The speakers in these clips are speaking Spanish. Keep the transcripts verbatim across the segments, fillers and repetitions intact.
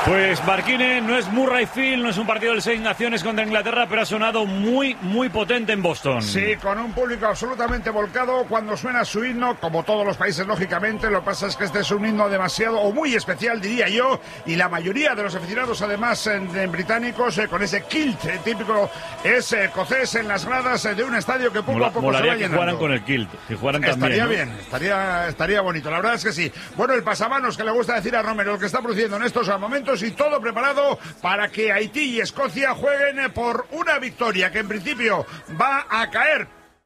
Pues Marquine, no es Murrayfield, no es un partido de seis naciones contra Inglaterra, pero ha sonado muy, muy potente en Boston. Sí, con un público absolutamente volcado cuando suena su himno, como todos los países, lógicamente. Lo que pasa es que este es un himno demasiado, o muy especial, diría yo, y la mayoría de los aficionados, además, en, en británicos, eh, con ese kilt eh, típico escocés en las gradas eh, de un estadio que poco Mola, a poco molaría se va que llenando. jugaran con el kilt, que jugaran Estaría también, ¿no? bien, estaría, estaría bonito, la verdad es que sí. Bueno, el pasamanos que le gusta decir a Romero, lo que está produciendo en estos momentos, y todo preparado para que Haití y Escocia jueguen por una victoria que en principio va a caer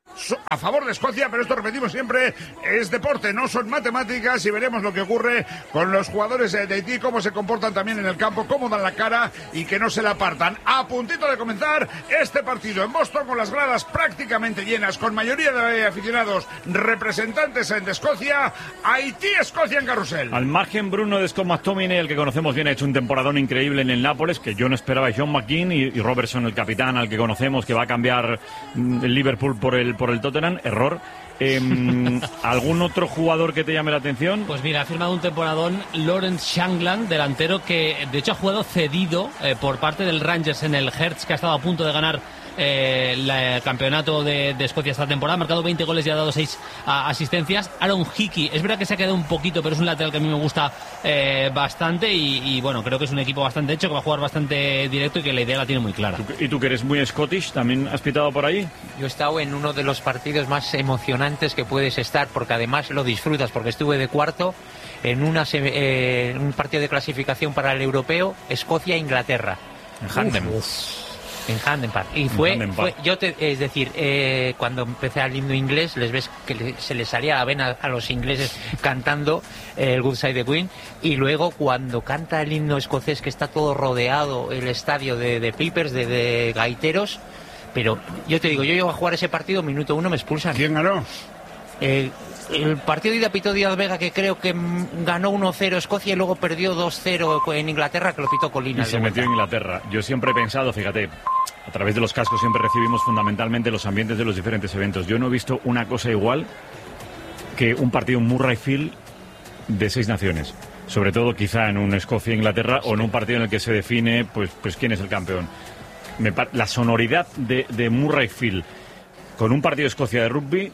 a favor de Escocia, pero esto, repetimos siempre, es deporte, no son matemáticas, y veremos lo que ocurre con los jugadores de Haití, cómo se comportan también en el campo, cómo dan la cara y que no se la apartan. A puntito de comenzar este partido en Boston, con las gradas prácticamente llenas, con mayoría de aficionados representantes de Escocia. Haití-Escocia en carrusel. Al margen, Bruno de Scott McTominay, el que conocemos bien, ha hecho un temporadón increíble en el Nápoles, que yo no esperaba. John McGinn y, y Robertson, el capitán, al que conocemos, que va a cambiar el Liverpool por el por el Tottenham, error. Eh, ¿Algún otro jugador que te llame la atención? Pues mira, ha firmado un temporadón Lawrence Shankland, delantero que de hecho ha jugado cedido eh, por parte del Rangers en el Hertz, que ha estado a punto de ganar eh, el campeonato de, de Escocia esta temporada. Ha marcado veinte goles y ha dado seis a, asistencias. Aaron Hickey, es verdad que se ha quedado un poquito, pero es un lateral que a mí me gusta eh, bastante y, y bueno, creo que es un equipo bastante hecho, que va a jugar bastante directo y que la idea la tiene muy clara. ¿Y tú, que eres muy Scottish, también has pitado por ahí? Yo he estado en uno de los partidos más emocionantes que puedes estar, porque además lo disfrutas, porque estuve de cuarto en una, eh, un partido de clasificación para el europeo, Escocia-Inglaterra. En Hampden. En Hampden Park. Y fue, fue yo te, es decir, eh, cuando empecé al himno inglés, les ves que le, se les salía la vena a los ingleses cantando eh, el Good Side of the Queen, y luego cuando canta el himno escocés, que está todo rodeado el estadio de, de pipers, de, de gaiteros. Pero yo te digo, yo llego a jugar ese partido, minuto uno me expulsan. ¿Quién ganó? El, el partido de ida pitó Díaz Vega, que creo que ganó uno cero Escocia y luego perdió dos cero en Inglaterra, que lo pitó Colina. Y se metió en Inglaterra. Yo siempre he pensado, fíjate, a través de los cascos siempre recibimos fundamentalmente los ambientes de los diferentes eventos. Yo no he visto una cosa igual que un partido en Murrayfield de seis naciones. Sobre todo quizá en un Escocia-Inglaterra, o en un partido en el que se define pues, pues quién es el campeón. Me la sonoridad de, de Murrayfield con un partido de Escocia de rugby,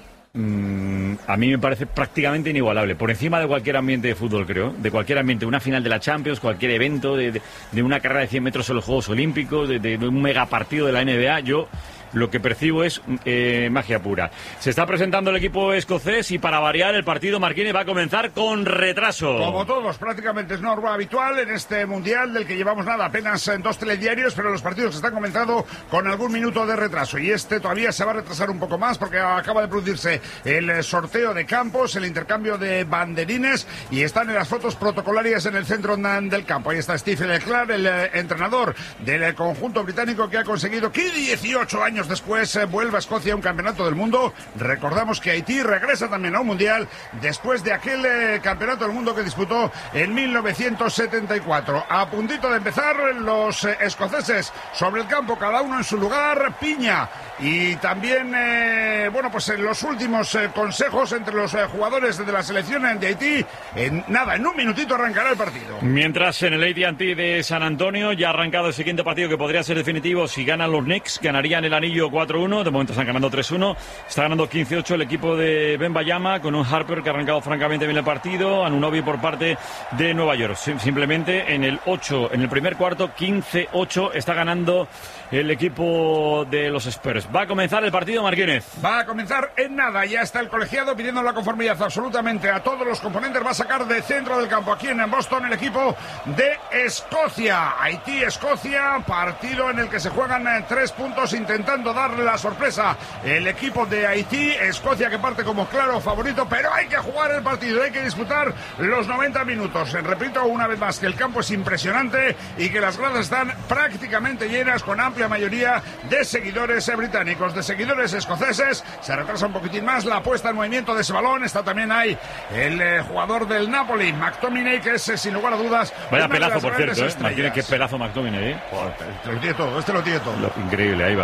mmm, a mí me parece prácticamente inigualable, por encima de cualquier ambiente de fútbol, creo, de cualquier ambiente, una final de la Champions, cualquier evento, de, de, de una carrera de cien metros en los Juegos Olímpicos, de, de, de un megapartido de la N B A. Yo lo que percibo es eh, magia pura. Se está presentando el equipo escocés y, para variar, el partido, Marquine, va a comenzar con retraso. Como todos, prácticamente es norma habitual en este mundial, del que llevamos nada, apenas en dos telediarios, pero los partidos están comenzando con algún minuto de retraso, y este todavía se va a retrasar un poco más porque acaba de producirse el sorteo de campos, el intercambio de banderines, y están en las fotos protocolarias en el centro del campo. Ahí está Steve Leclerc, el eh, entrenador del conjunto británico, que ha conseguido que dieciocho años después eh, vuelva a Escocia a un campeonato del mundo. Recordamos que Haití regresa también a un mundial después de aquel eh, campeonato del mundo que disputó en mil novecientos setenta y cuatro. A puntito de empezar los eh, escoceses sobre el campo, cada uno en su lugar. Piña y también, eh, bueno, pues en los últimos eh, consejos entre los eh, jugadores de la selección de Haití. En nada, en un minutito arrancará el partido. Mientras, en el A T and T de San Antonio ya ha arrancado el siguiente partido, que podría ser definitivo si ganan los Knicks. Ganarían el anillo cuatro uno, de momento están ganando tres uno. Está ganando quince ocho el equipo de Ben Bayama, con un Harper que ha arrancado francamente bien el partido. Anunoby por parte de Nueva York. Simplemente en el ocho, en el primer cuarto, quince ocho está ganando el equipo de los Spurs. Va a comenzar el partido, Marquínez. Va a comenzar en nada. Ya está el colegiado pidiendo la conformidad absolutamente a todos los componentes. Va a sacar de centro del campo, aquí en Boston, el equipo de Escocia. Haití-Escocia, partido en el que se juegan tres puntos, intentando darle la sorpresa el equipo de Haití. Escocia, que parte como claro favorito, pero hay que jugar el partido, hay que disputar los noventa minutos. Repito una vez más que el campo es impresionante y que las gradas están prácticamente llenas, con amplia mayoría de seguidores británicos, de seguidores escoceses. Se retrasa un poquitín más la puesta en movimiento de ese balón. Está también ahí el eh, jugador del Napoli, McTominay, que es eh, sin lugar a dudas. Vaya pelazo, por cierto, ¿eh? Marquínez, qué pelazo McTominay, ¿eh? Joder, este lo tiene todo, este lo tiene todo. Lo increíble, ahí va, venga. Bueno,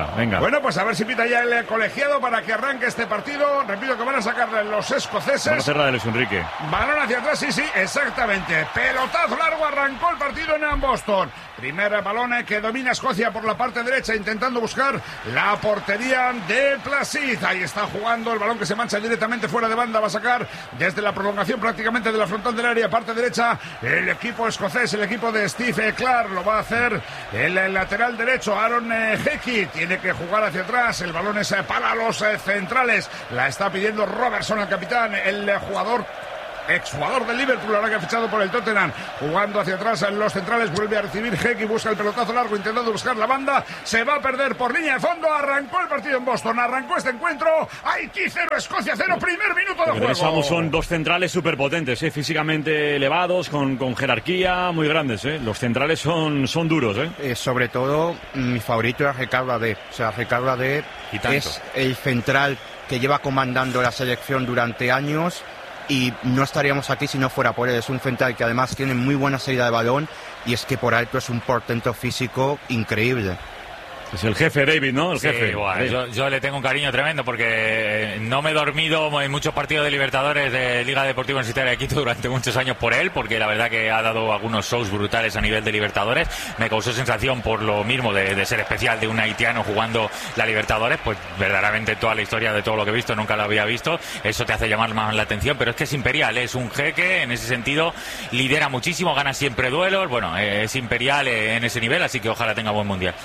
Bueno, pues a ver si pita ya el colegiado para que arranque este partido. Repito que van a sacar los escoceses. Van a hacer la de Luis Enrique. Balón hacia atrás, sí, sí, exactamente. Pelotazo largo, arrancó el partido en Boston. Primer balón que domina Escocia por la parte derecha, intentando buscar la portería de Placid. Ahí está jugando el balón que se mancha directamente fuera de banda. Va a sacar desde la prolongación prácticamente de la frontal del área, parte derecha, el equipo escocés, el equipo de Steve Clark. Lo va a hacer el, el lateral derecho, Aaron Hickey. Tiene que jugar hacia atrás. El balón es para los centrales. La está pidiendo Robertson, el capitán, el jugador exjugador del Liverpool, ahora que ha fichado por el Tottenham, jugando hacia atrás en los centrales, vuelve a recibir Hickey, busca el pelotazo largo, intentando buscar la banda, se va a perder por línea de fondo. Arrancó el partido en Boston, arrancó este encuentro. Haití cero, Escocia cero, primer minuto de juego. Pensamos, son dos centrales superpotentes, ¿eh? Físicamente elevados, con, con jerarquía muy grandes, ¿eh? Los centrales son, son duros, ¿eh? Eh, sobre todo, mi favorito es Ricardo Ade. O sea, Ricardo Ade es el central que lleva comandando la selección durante años, y no estaríamos aquí si no fuera por él. Es un central que además tiene muy buena salida de balón, y es que por alto es un portento físico increíble. Es el jefe, David, ¿no? El sí, jefe. Bueno, yo, yo le tengo un cariño tremendo porque no me he dormido en muchos partidos de Libertadores de Liga Deportiva Universitaria de Quito durante muchos años por él, porque la verdad que ha dado algunos shows brutales a nivel de Libertadores. Me causó sensación por lo mismo de, de ser especial de un haitiano jugando la Libertadores, pues verdaderamente toda la historia de todo lo que he visto nunca lo había visto. Eso te hace llamar más la atención, pero es que es imperial, es un jeque, en ese sentido lidera muchísimo, gana siempre duelos. Bueno, es imperial en ese nivel, así que ojalá tenga buen mundial.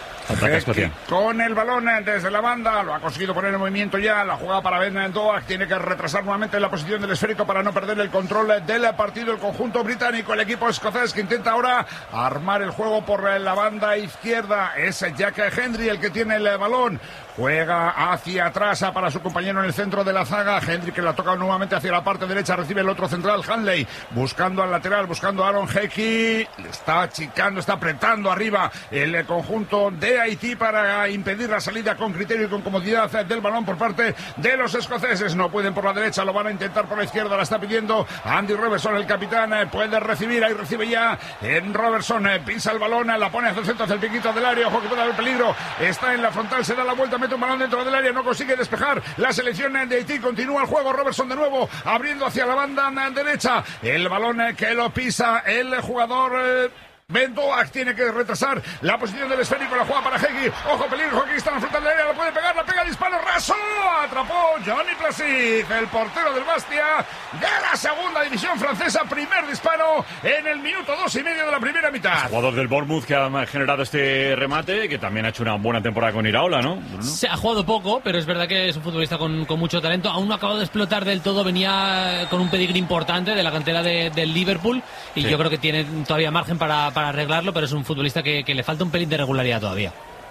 Con el balón desde la banda, lo ha conseguido poner en movimiento ya. La jugada para Ben Doak, tiene que retrasar nuevamente la posición del esférico para no perder el control del partido. El conjunto británico, el equipo escocés, que intenta ahora armar el juego por la banda izquierda. Es Jack Hendry el que tiene el balón. Juega hacia atrás para su compañero en el centro de la zaga. Hendry, que la toca nuevamente hacia la parte derecha, recibe el otro central, Hanley, buscando al lateral, buscando a Aaron Hickey. Está achicando, está apretando arriba el conjunto de Haití para impedir la salida con criterio y con comodidad del balón por parte de los escoceses. No pueden por la derecha, lo van a intentar por la izquierda. La está pidiendo Andy Robertson, el capitán. Puede recibir, ahí recibe ya en Robertson, pisa el balón, la pone hacia el centro, hacia el piquito del área. Ojo que puede haber peligro, está en la frontal, se da la vuelta, mete un balón dentro del área, no consigue despejar la selección de Haití. Continúa el juego, Robertson de nuevo abriendo hacia la banda derecha, el balón que lo pisa el jugador eh... Ben Doak, tiene que retrasar la posición del esférico, la juega para Hickey. Ojo, peligro, Hickey está en la frontal del área, la puede pegar, la pega, disparo, raso, atrapó Johnny Placid, el portero del Bastia de la segunda división francesa. Primer disparo en el minuto dos y medio de la primera mitad. El jugador del Bournemouth que ha generado este remate, que también ha hecho una buena temporada con Iraola, ¿no? ¿no? Se ha jugado poco, pero es verdad que es un futbolista con, con mucho talento. Aún no ha acabado de explotar del todo, venía con un pedigrí importante de la cantera de, del Liverpool, y sí, yo creo que tiene todavía margen para para arreglarlo, pero es un futbolista que, que le falta un pelín de regularidad todavía.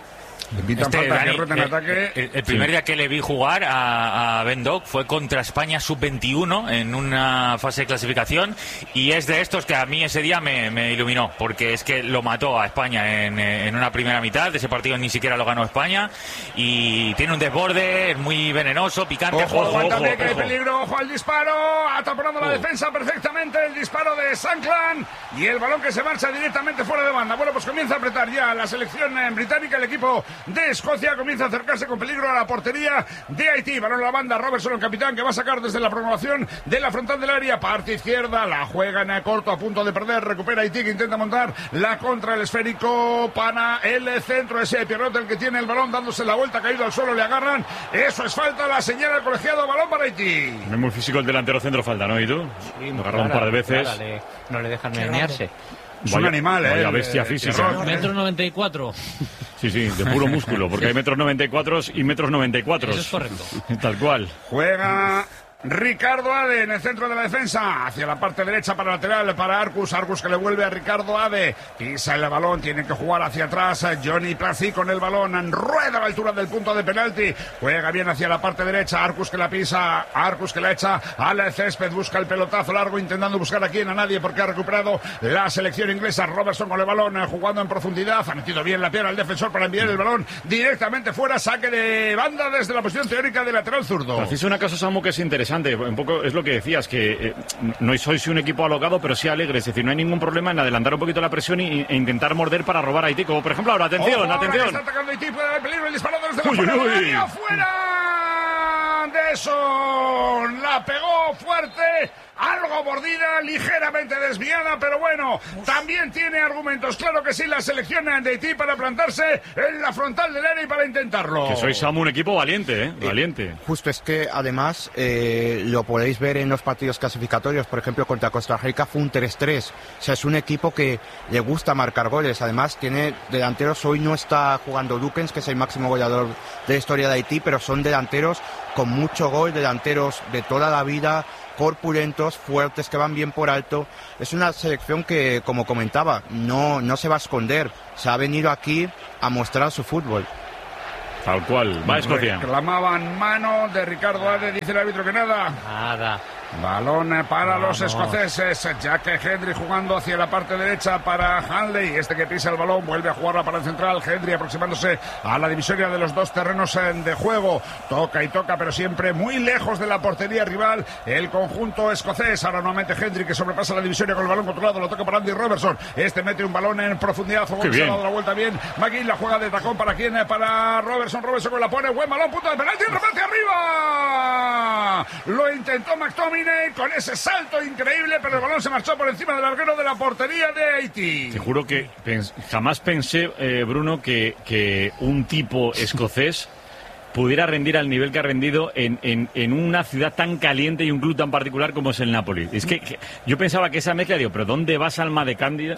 Este, Dani, el, el, el primer sí. día que le vi jugar a, a Ben Doak fue contra España sub veintiuno en una fase de clasificación, y es de estos que a mí ese día me, me iluminó, porque es que lo mató a España en, en una primera mitad. De ese partido ni siquiera lo ganó España, y tiene un desborde, es muy venenoso, picante. Ojo, ojo, ojo, ojo, que hay peligro, ojo al disparo, ataponando la uh. defensa perfectamente, el disparo de Sankland, y el balón que se marcha directamente fuera de banda. Bueno, pues comienza a apretar ya la selección británica, el equipo de Escocia comienza a acercarse con peligro a la portería de Haití. Balón a la banda, Robertson, el capitán, que va a sacar desde la prolongación de la frontal del área, parte izquierda, la juega en corto, a punto de perder, recupera Haití, que intenta montar la contra, el esférico para el centro, ese Pierrot el que tiene el balón, dándose la vuelta, caído al suelo, le agarran, eso es falta, la señala el colegiado, balón para Haití. No es muy físico el delantero centro, falta, ¿no? ¿Y tú? Sí, lo agarra un par de veces. Clara, le, no le dejan menearse. Es vaya, un animal, ¿eh? Vaya bestia física. Metro noventa y cuatro. Sí, sí, de puro músculo, porque hay metros noventa y cuatro y metros noventa y cuatro. Eso es correcto. Tal cual. Juega Ricardo Ade en el centro de la defensa, hacia la parte derecha para lateral, para Arcus, Arcus que le vuelve a Ricardo Ade, pisa el balón, tiene que jugar hacia atrás, Johnny Placid con el balón, rueda a la altura del punto de penalti, juega bien hacia la parte derecha, Arcus que la pisa, Arcus que la echa al césped, busca el pelotazo largo, intentando buscar aquí a nadie, porque ha recuperado la selección inglesa. Robertson con el balón, jugando en profundidad, ha metido bien la pierna al defensor para enviar el balón directamente fuera, saque de banda desde la posición teórica de lateral zurdo. Haces una cosa, Samu, que es interesante. interesante. Un poco es lo que decías, que eh, no sois un equipo alocado, pero sí alegre. Es decir, no hay ningún problema en adelantar un poquito la presión y, e intentar morder para robar a Haití. Como por ejemplo ahora, atención, Ojo, atención. Está atacando Haití, puede haber peligro, el disparo desde la Uy, fuera, uy, uy. ¡fuera! De eso, la pegó fuerte. Algo mordida, ligeramente desviada, pero bueno, también tiene argumentos, claro que sí, la selección de Haití para plantarse en la frontal del área y para intentarlo. Que sois, Samu, un equipo valiente, ¿eh? Valiente. Eh, justo, es que además eh, lo podéis ver en los partidos clasificatorios, por ejemplo, contra Costa Rica fue un tres tres. O sea, es un equipo que le gusta marcar goles. Además, tiene delanteros, hoy no está jugando Dukens, que es el máximo goleador de la historia de Haití, pero son delanteros con mucho gol, delanteros de toda la vida, corpulentos, fuertes, que van bien por alto. Es una selección que, como comentaba, no, no se va a esconder. Se ha venido aquí a mostrar su fútbol. Tal cual. Va a Escocia. Reclamaban mano de Ricardo Ade, dice el árbitro que nada. Nada. Balón para Vamos. los escoceses. Jack Hendry jugando hacia la parte derecha para Hanley. Este que pisa el balón vuelve a jugarla para el central. Hendry aproximándose a la divisoria de los dos terrenos de juego. Toca y toca, pero siempre muy lejos de la portería rival. El conjunto escocés. Ahora nuevamente Hendry, que sobrepasa la divisoria con el balón controlado. Lo toca para Andy Robertson. Este mete un balón en profundidad. Se ha dado la vuelta bien. McGinn la juega de tacón. ¿Para quién? Para Robertson. Robertson que la pone. Buen balón. Punto de penalti. Remate arriba. Lo intentó McTominay con ese salto increíble, pero el balón se marchó por encima del larguero de la portería de Haití. Te juro que pens- jamás pensé, eh, Bruno, que, que un tipo escocés pudiera rendir al nivel que ha rendido en, en, en una ciudad tan caliente y un club tan particular como es el Napoli. Es que, que yo pensaba que esa mezcla, digo, pero ¿dónde vas, alma de cándida,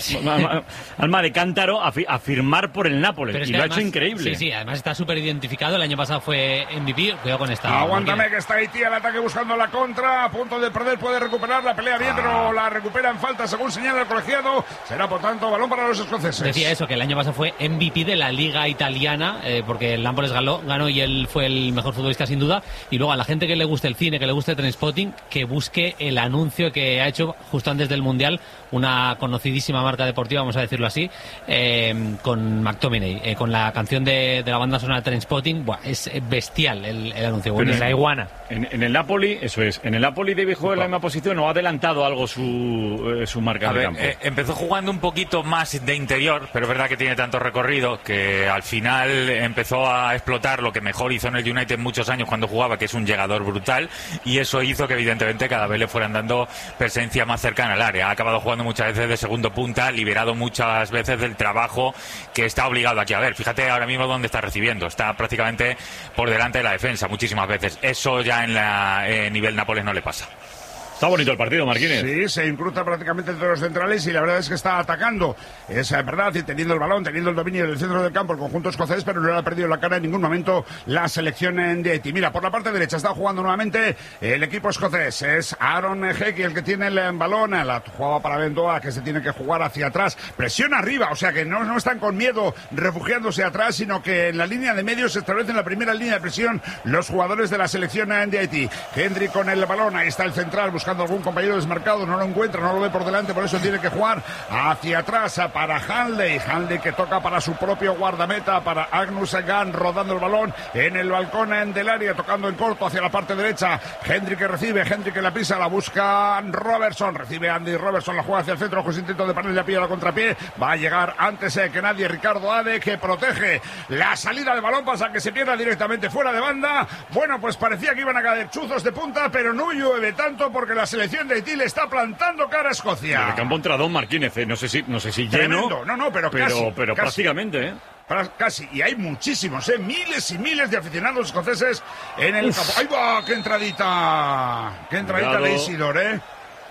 alma de cántaro, a, fi, a firmar por el Napoli? Y lo además, ha hecho increíble. Sí, sí, además está súper identificado. El año pasado fue M V P. Cuidado con esta. Aguántame, que está Haití al ataque buscando la contra. A punto de perder, puede recuperar la pelea bien, ah. pero la recupera en falta según señala el colegiado. Será, por tanto, balón para los escoceses. Decía eso, que el año pasado fue M V P de la Liga Italiana, eh, porque el Nápoles ganó, ganó y él fue el mejor futbolista sin duda. Y luego a la gente que le guste el cine, que le guste Trainspotting, que busque el anuncio que ha hecho justo antes del Mundial una conocidísima marca deportiva, vamos a decirlo así, eh, con McTominay, eh, con la canción de, de la banda sonora Trainspotting. Buah, es bestial el, el anuncio. Bueno, en la iguana. En, en el Napoli, eso es, en el Napoli David juega en la misma posición, ¿o ha adelantado algo su, eh, su marca a de ver, campo? Eh, empezó jugando un poquito más de interior, pero es verdad que tiene tanto recorrido que al final empezó a explotar lo que mejor hizo en el United muchos años cuando jugaba, que es un llegador brutal, y eso hizo que evidentemente cada vez le fueran dando presencia más cercana al área. Ha acabado jugando muchas veces de segundo punta, liberado muchas veces del trabajo que está obligado aquí a ver. Fíjate ahora mismo dónde está recibiendo, está prácticamente por delante de la defensa muchísimas veces. Eso ya en la eh, nivel Nápoles no le pasa. Está bonito el partido, Marquínez. Sí, se incrusta prácticamente entre los centrales y la verdad es que está atacando. Es verdad, y teniendo el balón, teniendo el dominio del centro del campo, el conjunto escocés, pero no le ha perdido la cara en ningún momento la selección de Haití. Mira, por la parte derecha está jugando nuevamente el equipo escocés. Es Aaron Hickey el que tiene el balón. La jugaba para Bendoa, que se tiene que jugar hacia atrás. Presión arriba, o sea que no, no están con miedo refugiándose atrás, sino que en la línea de medio se establece en la primera línea de presión los jugadores de la selección de Haití. Hendry con el balón, ahí está el central buscando buscando algún compañero desmarcado, no lo encuentra, no lo ve por delante, por eso tiene que jugar hacia atrás para Hanley. Hanley que toca para su propio guardameta, para Agnus Gunn, rodando el balón en el balcón del área, tocando en corto hacia la parte derecha. Hendry que recibe, Hendry que la pisa, la busca Robertson, recibe Andy Robertson, la juega hacia el centro, con intento de poner la pilla a la contrapié, va a llegar antes eh, que nadie Ricardo Ade, que protege la salida del balón, pasa que se pierda directamente fuera de banda. Bueno, pues parecía que iban a caer chuzos de punta, pero no llueve tanto porque la selección de Haití le está plantando cara a Escocia. En el campo entra Don Marquínez, eh. no sé si no sé si Tremendo. lleno, no, no, pero, pero, casi, pero casi. prácticamente, ¿eh? Casi, y hay muchísimos, ¿eh? Miles y miles de aficionados escoceses en el Uf. campo. ¡Ahí va! ¡Qué entradita! ¡Qué entradita Cuidado. de Isidore, eh!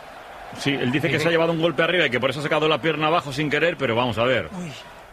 Sí, él dice que se ha llevado un golpe arriba y que por eso ha sacado la pierna abajo sin querer, pero vamos a ver. Uy.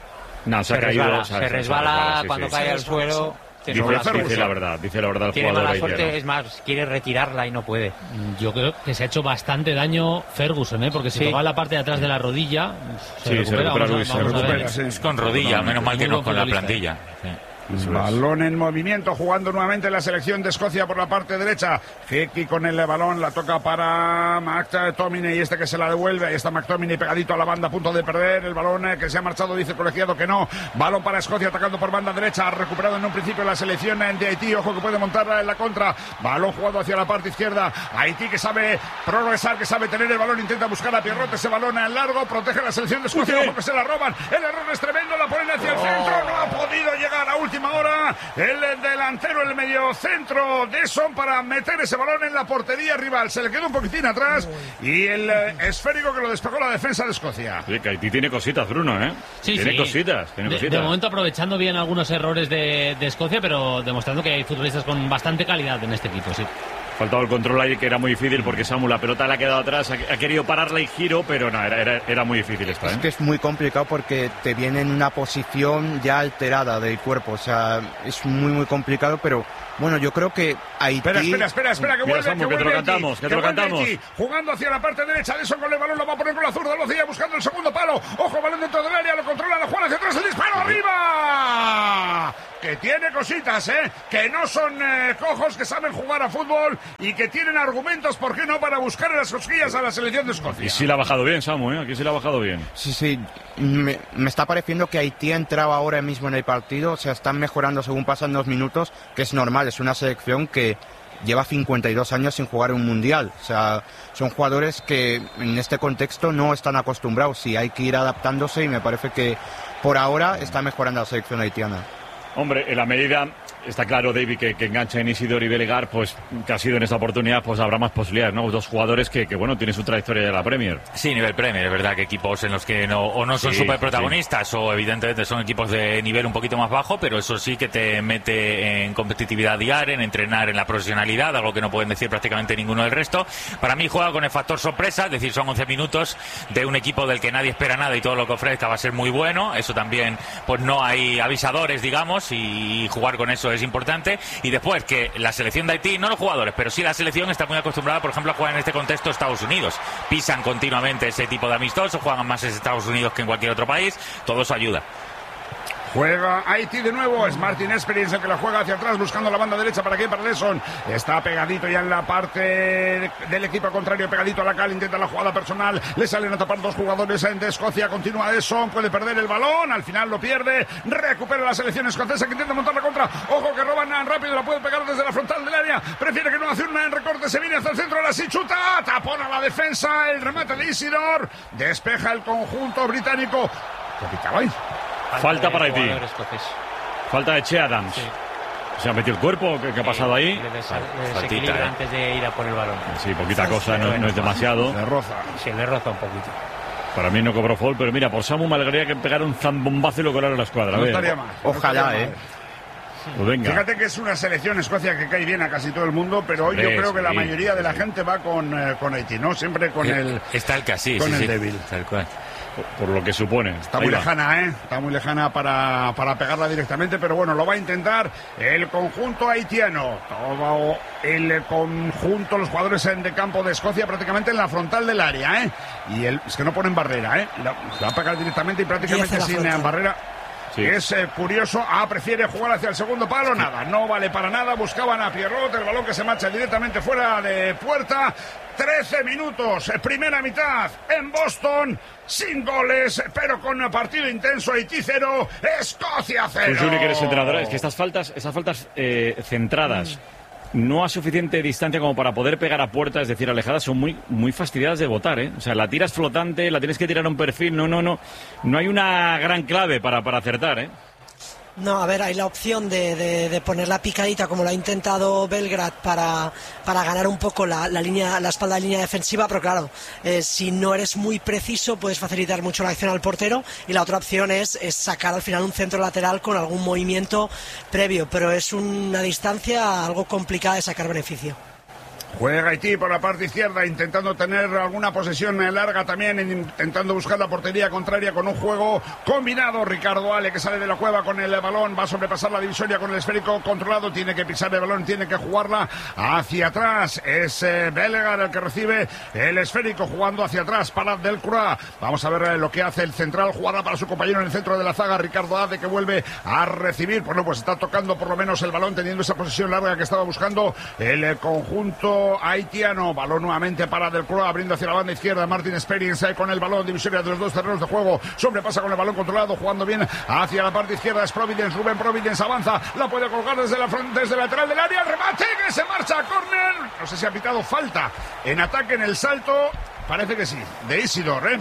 No, se, se ha caído. Resbala, o sea, se, se resbala, resbala sí, cuando sí, cae sí. al suelo. Dice, dice la verdad, dice la verdad el tiene jugador mala suerte, haitiano. es más, quiere retirarla y no puede. Yo creo que se ha hecho bastante daño Ferguson, ¿eh? Porque si sí. tocaba la parte de atrás de la rodilla, se sí, recupera, se recupera, vamos Luis, a, se vamos recupera. A es con rodilla, menos mal que no con la plantilla. Sí. Balón en movimiento, jugando nuevamente la selección de Escocia por la parte derecha. Hickey con el balón, la toca para McTominay, y este que se la devuelve. Ahí está McTominay pegadito a la banda, a punto de perder el balón, eh, que se ha marchado, dice el colegiado que no. Balón para Escocia, atacando por banda derecha. Ha recuperado en un principio la selección de Haití. Ojo que puede montarla en la contra. Balón jugado hacia la parte izquierda. Haití, que sabe progresar, que sabe tener el balón, intenta buscar a Pierrot. Ese balón en largo, protege la selección de Escocia. Ojo que se la roban. El error es tremendo, la ponen hacia el centro. No ha podido llegar a última hora el delantero, el medio centro de Son, para meter ese balón en la portería rival. Se le quedó un poquitín atrás y el eh, esférico que lo despegó la defensa de Escocia. Sí, que Haití tiene cositas, Bruno, ¿eh? Sí, tiene sí. cositas, tiene de, cositas. De momento aprovechando bien algunos errores de, de Escocia, pero demostrando que hay futbolistas con bastante calidad en este equipo, sí. Faltaba el control ahí, que era muy difícil porque Samu, la pelota le ha quedado atrás, ha, ha querido pararla y giro, pero no, era, era, era muy difícil esta, ¿eh? Es que es muy complicado porque te viene en una posición ya alterada del cuerpo, o sea, es muy muy complicado, pero bueno, yo creo que Haití... Espera, espera, espera, espera, que Mira, vuelve, Samu, que que te vuelve lo Haití, cantamos, que te lo vuelve cantamos. Haití, jugando hacia la parte derecha, de eso con el balón lo va a poner con la zurda, lo sigue buscando el segundo palo. Ojo, balón dentro del área, lo controla, la juega hacia atrás, el disparo arriba. Que tiene cositas, ¿eh? Que no son eh, cojos, que saben jugar a fútbol y que tienen argumentos, ¿por qué no?, para buscar en las cosquillas a la selección de Escocia. Y sí la ha bajado bien, Samu, ¿eh? Aquí sí la ha bajado bien. Sí, sí, me, me está pareciendo que Haití ha entrado ahora mismo en el partido, o sea, están mejorando según pasan los minutos, que es normal, es una selección que lleva cincuenta y dos años sin jugar un mundial, o sea, son jugadores que en este contexto no están acostumbrados y hay que ir adaptándose, y me parece que por ahora está mejorando la selección haitiana. Hombre, en la medida, está claro, David, que, que engancha en Isidore y Belegar, pues que ha sido en esta oportunidad, pues habrá más posibilidades, ¿no? Dos jugadores que, que bueno, tienen su trayectoria de la Premier. Sí, nivel Premier, es verdad que equipos en los que no, o no son Sí, súper protagonistas, sí. o evidentemente son equipos de nivel un poquito más bajo, pero eso sí que te mete en competitividad diaria, en entrenar en la profesionalidad, algo que no pueden decir prácticamente ninguno del resto. Para mí juega con el factor sorpresa, es decir, son once minutos de un equipo del que nadie espera nada y todo lo que ofrezca va a ser muy bueno. Eso también, pues no hay avisadores, digamos, y jugar con eso es importante. Y después que la selección de Haití, no los jugadores, pero sí la selección está muy acostumbrada, por ejemplo, a jugar en este contexto Estados Unidos. Pisan continuamente ese tipo de amistosos, juegan más en Estados Unidos que en cualquier otro país, todo eso ayuda. Juega Haití de nuevo, es Martin Experience el que la juega hacia atrás, buscando la banda derecha para que para Lesson. Está pegadito ya en la parte del equipo contrario, pegadito a la cal, intenta la jugada personal, le salen a tapar dos jugadores de Escocia, continúa Lesson, puede perder el balón, al final lo pierde, recupera la selección escocesa que intenta montar la contra, ojo que roban rápido, la puede pegar desde la frontal del área, prefiere que no hace un recorte, se viene hasta el centro, la sí chuta, tapona la defensa, el remate de Isidore, despeja el conjunto británico. ¿Qué pitaba ahí? Falta para Haití. Falta de Che Adams. Sí. ¿Se ha metido el cuerpo? ¿Qué, qué ha pasado ahí? Le, des, le desequilibra eh. antes de ir a por el balón. Sí, poquita cosa, no, no es demasiado. Le roza. Sí, le roza un poquito. Para mí no cobró foul, pero mira, por Samu me alegraría que pegara un zambombazo y lo colara a la escuadra. No estaría mal. Ojalá, no estaría eh. mal. Pues venga. Fíjate que es una selección Escocia que cae bien a casi todo el mundo, pero hoy yo creo que la mayoría de la gente va con, eh, con Haití, ¿no? Siempre con el... Está el casi, con sí, el sí. débil. Tal cual. Por, por lo que supone. Está Ahí muy va. lejana, ¿eh? Está muy lejana para, para pegarla directamente, pero bueno, lo va a intentar el conjunto haitiano. Todo el conjunto, los jugadores de campo de Escocia prácticamente en la frontal del área, ¿eh? Y el, es que no ponen barrera, ¿eh? La, la va a pegar directamente y prácticamente sin eh, barrera. Sí. Es eh, curioso. Ah, prefiere jugar hacia el segundo palo. Nada, no vale para nada. Buscaban a Pierrot, el balón que se marcha directamente fuera de puerta. trece minutos, primera mitad en Boston, sin goles, pero con partido intenso. Haití cero, Escocia cero. Tú, Juli, que eres entrenador, es que estas faltas, estas faltas eh, centradas, mm. no a suficiente distancia como para poder pegar a puerta, es decir, alejadas, son muy, muy fastidiadas de botar, ¿eh? O sea, la tiras flotante, la tienes que tirar a un perfil, no, no, no, no hay una gran clave para, para acertar, ¿eh? No, a ver, hay la opción de, de, de poner la picadita como lo ha intentado Belgrad para, para ganar un poco la, la línea, la espalda de línea defensiva, pero claro, eh, si no eres muy preciso puedes facilitar mucho la acción al portero, y la otra opción es, es sacar al final un centro lateral con algún movimiento previo, pero es una distancia algo complicada de sacar beneficio. Juega Haití por la parte izquierda, intentando tener alguna posesión larga también, intentando buscar la portería contraria con un juego combinado. Ricardo Ale, que sale de la cueva con el balón, va a sobrepasar la divisoria con el esférico controlado, tiene que pisar el balón, tiene que jugarla hacia atrás. Es eh, Bellegar el que recibe el esférico, jugando hacia atrás para Delcroix. Vamos a ver eh, lo que hace el central, jugarla para su compañero en el centro de la zaga, Ricardo Ale, que vuelve a recibir. Bueno, pues está tocando por lo menos el balón, teniendo esa posesión larga que estaba buscando el eh, conjunto haitiano. Balón nuevamente para Delcroix, abriendo hacia la banda izquierda. Martin Experience con el balón, divisoria de los dos terrenos de juego, sobrepasa con el balón controlado, jugando bien hacia la parte izquierda. Es Providence, Rubén Providence avanza, la puede colgar desde la frente, desde el lateral del área, el remate que se marcha a córner. No sé si ha pitado falta en ataque en el salto, parece que sí, de Isidore, ¿eh?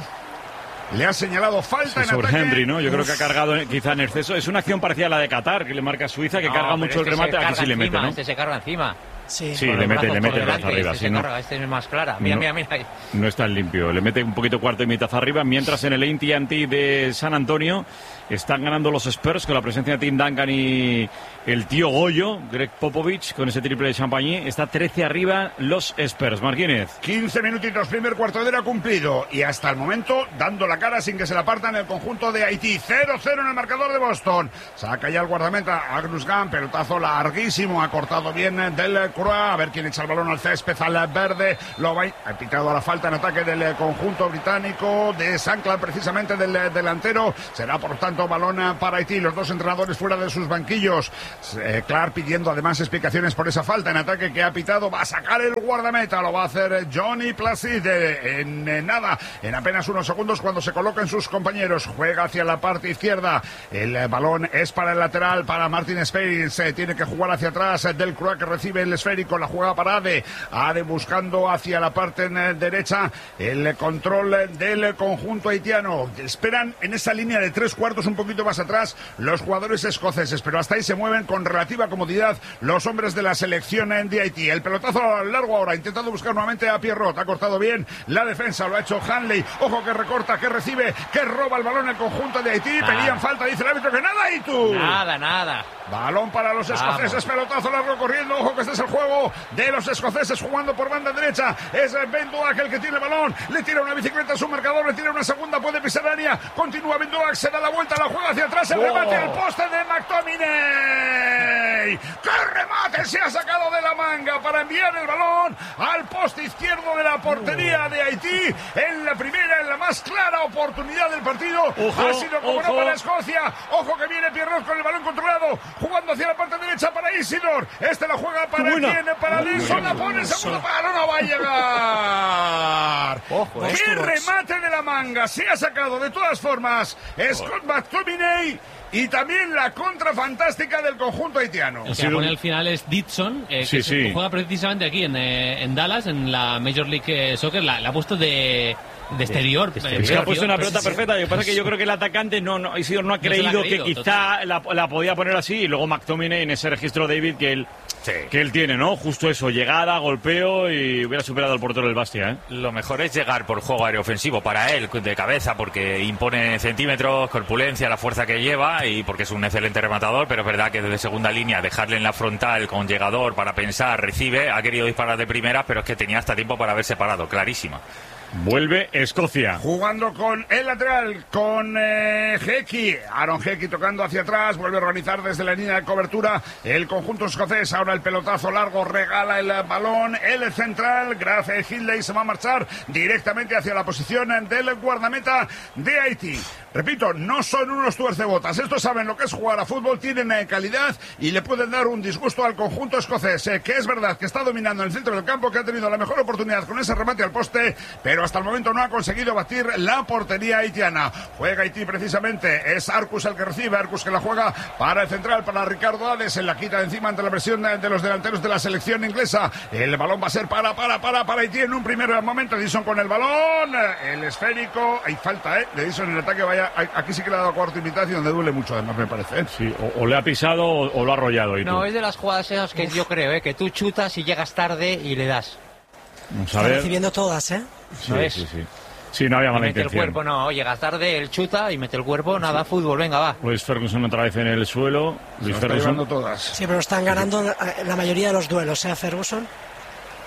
Le ha señalado falta sí, en sobre ataque. Henry, ¿no? Yo Uf. creo que ha cargado quizá en exceso. Es una acción parecida a la de Qatar, que le marca a Suiza, que no, carga mucho el remate. Aquí sí le mete, ¿no? Este se carga encima. Sí, sí le mete, le mete el brazo arriba. Este, sí, ¿no? carga, este es más clara. Mira, no, mira, mira. No es tan limpio. Le mete un poquito cuarto y mitad arriba. Mientras en el A T and T de San Antonio están ganando los Spurs con la presencia de Tim Duncan y el tío Goyo, Greg Popovich, con ese triple de Champagne. Está trece arriba los Spurs. Martínez. quince minutitos, primer cuarto de hora cumplido. Y hasta el momento dando la cara sin que se la partan el conjunto de Haití. cero cero en el marcador de Boston. Saca ya el guardameta Agnus Gunn, pelotazo larguísimo. Ha cortado bien del Croix. A ver quién echa el balón al césped, al verde. Lo va, ha pitado a la falta en ataque del conjunto británico de Sanclan, precisamente del delantero. Será por tanto balón para Haití. Los dos entrenadores fuera de sus banquillos. Eh, Clark pidiendo además explicaciones por esa falta en ataque que ha pitado. Va a sacar el guardameta. Lo va a hacer Johnny Placide en, en nada, en apenas unos segundos, cuando se colocan sus compañeros. Juega hacia la parte izquierda. El balón es para el lateral, para Martin Experience. Eh, tiene que jugar hacia atrás. Delcroix, que recibe el esférico. La juega para Ade. Ade buscando hacia la parte derecha el control del conjunto haitiano. Esperan en esa línea de tres cuartos, un poquito más atrás, los jugadores escoceses, pero hasta ahí se mueven con relativa comodidad los hombres de la selección de Haití. El pelotazo largo ahora, intentando buscar nuevamente a Pierrot. Ha cortado bien la defensa, lo ha hecho Hanley. Ojo que recorta, que recibe, que roba el balón el conjunto de Haití. Ah. Pedían falta, dice el árbitro que nada, y tú. Nada, nada. Balón para los escoceses, Vamos. Pelotazo largo corriendo. Ojo que este es el juego de los escoceses jugando por banda derecha. Es Ben Doak el que tiene el balón. Le tira una bicicleta a su marcador, le tira una segunda, puede pisar área. Continúa Ben Doak, se da la vuelta, la juega hacia atrás. El oh. remate al poste de McTominay. ¡Qué remate se ha sacado de la manga para enviar el balón al poste izquierdo de la portería de Haití! En la primera, en la más clara oportunidad del partido. Ojo, ha sido como ojo. no para Escocia. Ojo que viene Pierrot con el balón controlado, jugando hacia la parte derecha para Isidor. Este la juega para quién, para Dilson. La pone el segundo palo, no va a llegar. Ojo, ¡qué remate de la manga se ha sacado! De todas formas, Scott McTominay. Y también la contra fantástica del conjunto haitiano. El que pone al final es Ditson, eh, sí, que sí. juega precisamente aquí en, eh, en Dallas, en la Major League Soccer. La, la ha puesto de... de exterior. De, de exterior. Es que ha puesto una pelota sí, perfecta. Lo que pasa es que yo creo que el atacante no, no, Isidor no ha creído, no creído que quizá la, la podía poner así. Y luego McTominay en ese registro, David, que él, sí. que él tiene, ¿no? Justo eso, llegada, golpeo y hubiera superado al portero del Bastia, ¿eh? Lo mejor es llegar por juego aéreo ofensivo para él, de cabeza, porque impone centímetros, corpulencia, la fuerza que lleva y porque es un excelente rematador, pero es verdad que desde segunda línea dejarle en la frontal con llegador para pensar, recibe, ha querido disparar de primera, pero es que tenía hasta tiempo para haberse parado, clarísima. Vuelve Escocia. Jugando con el lateral, con eh, Hickey. Aaron Hickey tocando hacia atrás. Vuelve a organizar desde la línea de cobertura el conjunto escocés. Ahora el pelotazo largo, regala el balón. El central, gracias Hindley, se va a marchar directamente hacia la posición del guardameta de Haití. Repito, no son unos tuercebotas. Estos saben lo que es jugar a fútbol, tienen eh, calidad y le pueden dar un disgusto al conjunto escocés, eh, que es verdad que está dominando en el centro del campo, que ha tenido la mejor oportunidad con ese remate al poste, pero hasta el momento no ha conseguido batir la portería haitiana. Juega Haití precisamente, es Arcus el que recibe, Arcus que la juega para el central, para Ricardo Ade, se la quita de encima ante la presión de, de los delanteros de la selección inglesa. El balón va a ser para, para, para, para Haití en un primer momento. Edison con el balón, el esférico, hay falta, ¿eh? De Edison en el ataque, vaya, aquí sí que le ha dado cuarto y mitad y donde duele mucho además, me parece, ¿eh? Sí, o, o le ha pisado o, o lo ha arrollado. ¿Y no, tú? Es de las jugadas esas que Uf. yo creo, ¿eh? Que tú chutas y llegas tarde y le das. Vamos a Está ver. recibiendo todas, ¿eh? Sí, sí, sí. Sí, no había mala mete intención. El cuerpo, no, llega tarde, él chuta y mete el cuerpo, nada, sí. Fútbol, venga, va. Luis Ferguson otra vez en el suelo. Luis Ferguson. Todas. Sí, pero están ganando la mayoría de los duelos, ¿eh? Ferguson.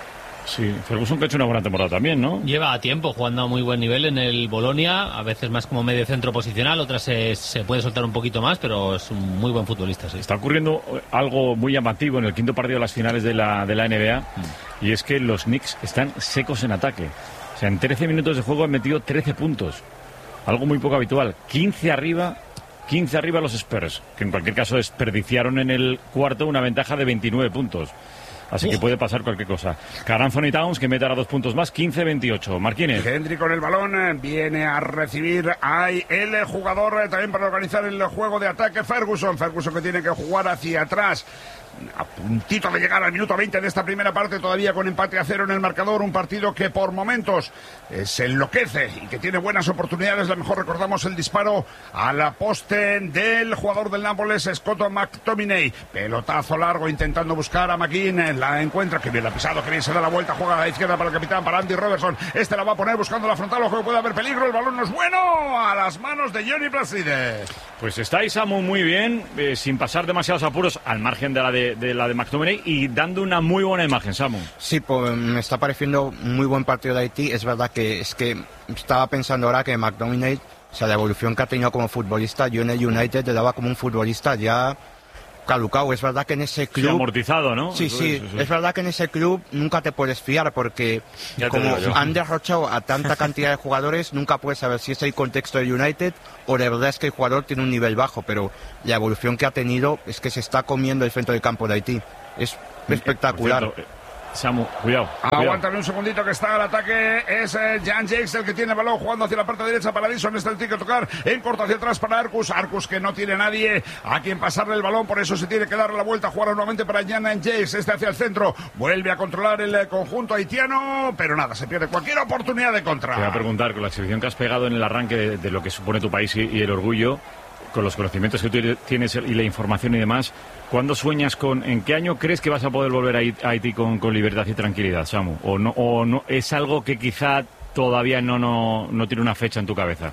Sí, Ferguson que ha hecho una buena temporada también, ¿no? Lleva tiempo jugando a muy buen nivel en el Bolonia, a veces más como medio centro posicional, otras se, se puede soltar un poquito más, pero es un muy buen futbolista, sí. Está ocurriendo algo muy llamativo en el quinto partido de las finales de la, de la N B A, mm. y es que los Knicks están secos en ataque. O sea, en trece minutos de juego han metido trece puntos. Algo muy poco habitual. quince arriba, quince arriba los Spurs, que en cualquier caso desperdiciaron en el cuarto una ventaja de veintinueve puntos. Así que puede pasar cualquier cosa. Karl Anthony Towns, que mete ahora dos puntos más, quince veintiocho. Marquínez. Henry con el balón, viene a recibir ahí el jugador eh, también para organizar el juego de ataque, Ferguson. Ferguson que tiene que jugar hacia atrás. A puntito de llegar al minuto veinte de esta primera parte, todavía con empate a cero en el marcador, un partido que por momentos eh, se enloquece y que tiene buenas oportunidades. A lo mejor recordamos el disparo a la poste del jugador del Nápoles, Scott McTominay, pelotazo largo intentando buscar a McGinn, la encuentra, que bien la ha pisado, que bien se da la vuelta, juega a la izquierda para el capitán, para Andy Robertson, este la va a poner buscando la frontal, ojo que puede haber peligro, el balón no es bueno, a las manos de Johnny Placide. Pues está Isamu muy bien, eh, sin pasar demasiados apuros, al margen de la de de la de McTominay, y dando una muy buena imagen, Samu. Sí, pues me está pareciendo muy buen partido de Haití. Es verdad que es que estaba pensando ahora que McTominay, o sea, la evolución que ha tenido como futbolista, yo en el United le daba como un futbolista ya caducado. Es verdad que en ese club... Sí, amortizado, ¿no? Sí, eso sí, es, eso es. es verdad que en ese club nunca te puedes fiar porque como han derrochado a tanta cantidad de jugadores, nunca puedes saber si es el contexto del United o de verdad es que el jugador tiene un nivel bajo, pero la evolución que ha tenido es que se está comiendo el centro del campo de Haití. Es espectacular. Por cierto, Samu, cuidado, cuidado. Aguántame un segundito que está al ataque. Es eh, Jan Jakes el que tiene el balón jugando hacia la parte derecha para Dixon. Este el tiene que tocar en corto hacia atrás para Arcus. Arcus que no tiene nadie a quien pasarle el balón. Por eso se tiene que dar la vuelta. Jugar nuevamente para Jan Jakes. Este hacia el centro. Vuelve a controlar el eh, conjunto haitiano. Pero nada, se pierde cualquier oportunidad de contra. Te voy a preguntar, con la exhibición que has pegado en el arranque de, de lo que supone tu país y, y el orgullo, con los conocimientos que tú tienes y la información y demás, ¿cuándo sueñas con, en qué año crees que vas a poder volver a Haití con, con libertad y tranquilidad, Samu? ¿O no, o no es algo que quizá todavía no, no, no tiene una fecha en tu cabeza?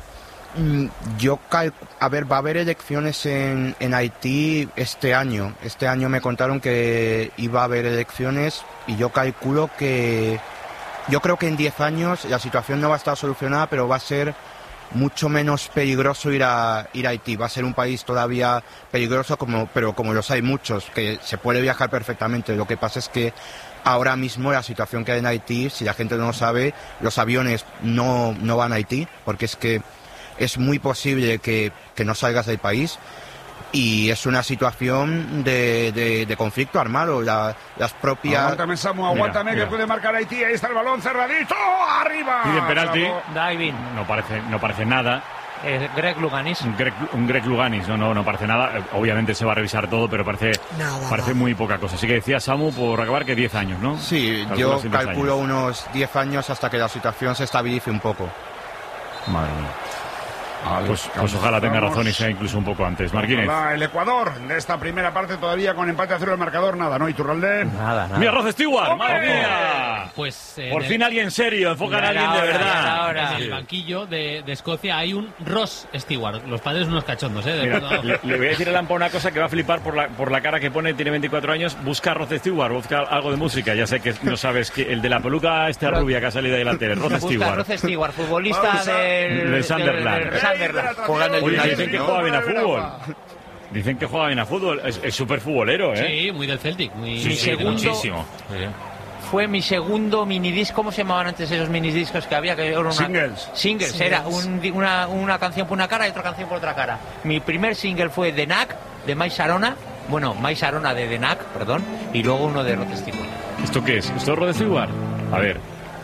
Yo cal... a ver, va a haber elecciones en, en Haití este año. Este año me contaron que iba a haber elecciones y yo calculo que... Yo creo que en diez años la situación no va a estar solucionada, pero va a ser mucho menos peligroso ir a ir a Haití. Va a ser un país todavía peligroso, como pero como los hay muchos, que se puede viajar perfectamente. Lo que pasa es que ahora mismo la situación que hay en Haití, si la gente no lo sabe, los aviones no, no van a Haití, porque es que es muy posible que, que no salgas del país. Y es una situación de, de, de conflicto armado. La, las propias... Aguántame, Samu, aguántame, mira, mira. Que puede marcar Haití. Ahí está el balón cerradito, arriba. Piden penalti. Diving. No parece, no parece nada. Eh, Greg Luganis. Un Greg, un Greg Luganis, no, no, no parece nada. Obviamente se va a revisar todo, pero parece, nada, parece nada. muy poca cosa. Así que decía Samu, por acabar, que diez años, ¿no? Sí, Calculas yo calculo años. unos diez años hasta que la situación se estabilice un poco. Madre mía. Vale, pues, pues ojalá tenga razón y sea incluso un poco antes. Marquínez. El Ecuador de esta primera parte todavía con empate a cero el marcador, nada, ¿no? Iturralde. Nada, nada. Mira, Rod Stewart, ¡Hombre! madre mía. Pues por el... fin alguien serio, enfocan a alguien de verdad. Ahora. En el banquillo de, de Escocia hay un Ross Stewart. Los padres unos cachondos, ¿eh? Mira, le, le voy a decir a Lampa una cosa que va a flipar por la, por la cara que pone, tiene veinticuatro años. Busca a Rod Stewart, busca algo de música. Ya sé que no sabes que el de la peluca esta Rod... rubia que ha salido de la tele, Rod Stewart. Rod Stewart, futbolista del, del Sunderland. Del, del Sunderland. Oye, dicen que juega bien a fútbol. Dicen que juega bien a fútbol. Es súper futbolero, ¿eh? Sí, muy del Celtic. Muy... Sí, sí, segundo, muchísimo. Sí. Fue mi segundo minidisc. ¿Cómo se llamaban antes esos minidiscos que había? Que era una... Singles. Singles. Singles. Era un, una, una canción por una cara y otra canción por otra cara. Mi primer single fue The Knack, de Mike Sarona. Bueno, Mike Sarona de The Knack, perdón. Y luego uno de Rod Stewart. ¿Esto qué es? ¿Esto es Rod Stewart? A ver.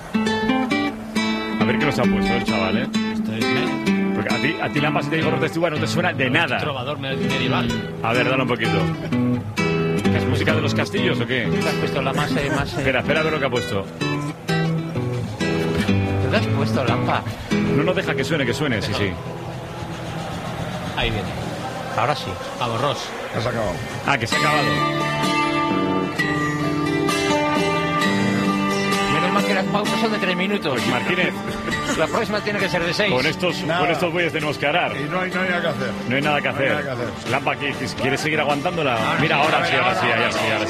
A ver qué nos ha puesto el chaval, ¿eh? Esto es... Porque a ti, a ti Lampa, si te digo Rod Stewart, no te suena de nada. Trovador medieval. A ver, dale un poquito. ¿Es música de los castillos o qué? ¿Te has puesto la más... Eh, más eh... Espera, espera a ver lo que ha puesto. ¿Te has puesto, Lampa? No, no, deja que suene, que suene, sí, sí. Ahí viene. Ahora sí. Vamos, Ross. Ya se ha acabado. Ah, que se ha acabado. Menos mal que las pausas son de tres minutos. Martínez. La próxima tiene que ser de seis. Con estos, con estos bueyes tenemos que arar. Y no hay, no hay nada que hacer. No hay nada que hacer. No hay nada que hacer. Lampa, ¿quieres seguir aguantándola? Mira, ahora sí, ahora sí, ahora sí. Ahora sí.